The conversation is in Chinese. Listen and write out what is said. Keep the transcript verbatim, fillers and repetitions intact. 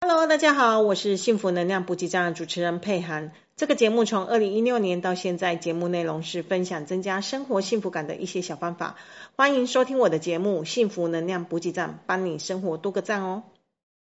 Hello， 大家好，我是幸福能量补给站的主持人佩涵。这个节目从二零一六年到现在，节目内容是分享增加生活幸福感的一些小方法。欢迎收听我的节目《幸福能量补给站》，帮你生活多个赞哦。